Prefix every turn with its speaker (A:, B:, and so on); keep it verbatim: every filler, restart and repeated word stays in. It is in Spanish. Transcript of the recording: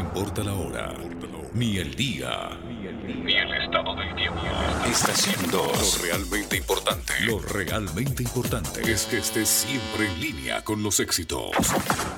A: importa la hora, ni el día, ni el estado del tiempo. Estación dos. Lo realmente importante, lo realmente importante es que estés siempre en línea con los éxitos.